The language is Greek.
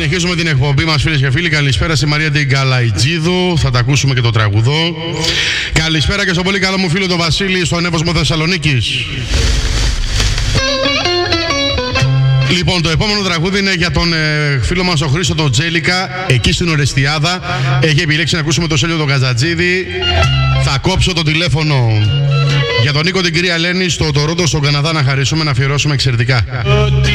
συνεχίζουμε την εκπομπή μας, φίλες και φίλοι. Καλησπέρα στη Μαρία την Καλαϊτζίδου. Θα τα ακούσουμε και το τραγουδό. Καλησπέρα και στον πολύ καλό μου φίλο τον Βασίλη, στον Εύωσμο Θεσσαλονίκης. Λοιπόν, το επόμενο τραγούδι είναι για τον φίλο μας τον Χρήστο τον Τζέλικα, εκεί στην Ορεστιάδα. Έχει επιλέξει να ακούσουμε το Σέλιο τον Καζατζίδη. Θα κόψω το τηλέφωνο για τον Νίκο την κυρία Ελένη στο Τορόντο, στον Καναδά, να χαρίσουμε, να αφιερώσουμε εξαιρετικά.